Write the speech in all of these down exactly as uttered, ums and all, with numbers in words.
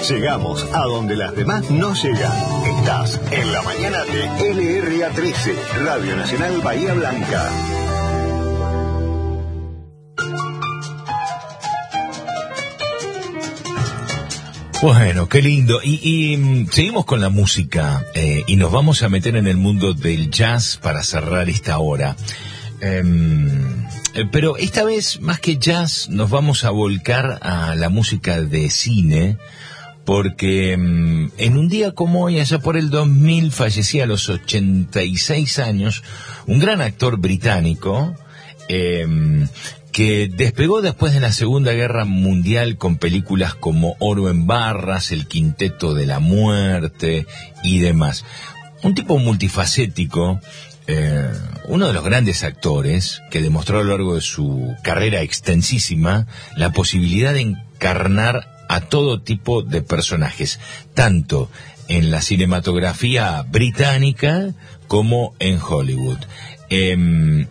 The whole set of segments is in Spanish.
Llegamos a donde las demás no llegan. Estás en la mañana de L R A trece, Radio Nacional Bahía Blanca. Bueno, qué lindo. Y, y seguimos con la música eh, y nos vamos a meter en el mundo del jazz para cerrar esta hora. Eh, pero esta vez, más que jazz, nos vamos a volcar a la música de cine, porque um, en un día como hoy, allá por el dos mil, fallecía a los ochenta y seis años un gran actor británico eh, que despegó después de la Segunda Guerra Mundial con películas como Oro en Barras, El Quinteto de la Muerte y demás. Un tipo multifacético, eh, uno de los grandes actores que demostró a lo largo de su carrera extensísima la posibilidad de encarnar a todo tipo de personajes, tanto en la cinematografía británica como en Hollywood. Eh,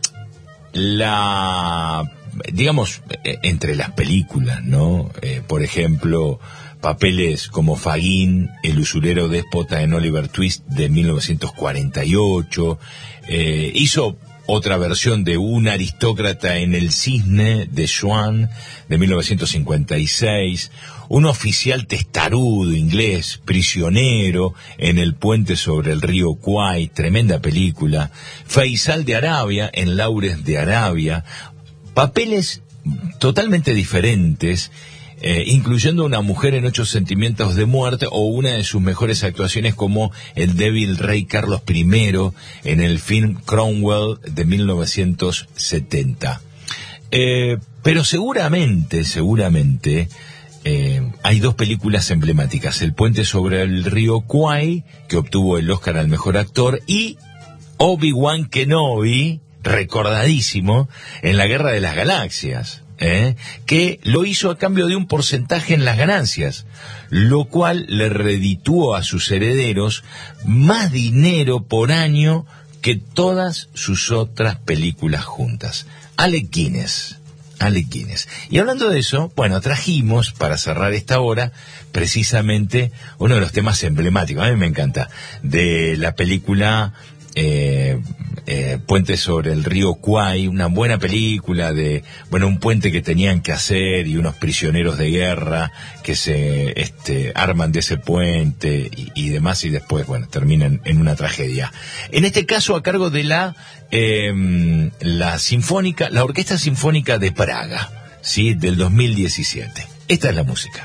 la, digamos, entre las películas, ¿no? Eh, por ejemplo, papeles como Fagin, el usurero déspota en Oliver Twist de mil novecientos cuarenta y ocho, eh, hizo otra versión de Un aristócrata en El cisne de Swan de mil novecientos cincuenta y seis, un oficial testarudo inglés, prisionero en El puente sobre el río Kwai, tremenda película, Faisal de Arabia en Laures de Arabia, papeles totalmente diferentes, Eh, incluyendo una mujer en Ocho sentimientos de muerte, o una de sus mejores actuaciones como el débil rey Carlos primero en el film Cromwell de mil novecientos setenta. Eh, pero seguramente, seguramente, eh, hay dos películas emblemáticas: El puente sobre el río Kwai, que obtuvo el Oscar al mejor actor, y Obi-Wan Kenobi, recordadísimo, en la Guerra de las Galaxias. ¿Eh? Que lo hizo a cambio de un porcentaje en las ganancias, lo cual le redituó a sus herederos más dinero por año que todas sus otras películas juntas. Alec Guinness, Alec Guinness. Y hablando de eso, bueno, trajimos para cerrar esta hora precisamente uno de los temas emblemáticos, a mí me encanta, de la película Eh, eh, Puente sobre el río Kwai, una buena película de, bueno, un puente que tenían que hacer y unos prisioneros de guerra que se este, arman de ese puente y, y demás, y después, bueno, terminan en una tragedia. En este caso a cargo de la eh, la sinfónica, la Orquesta Sinfónica de Praga, ¿sí? Del dos mil diecisiete. Esta es la música.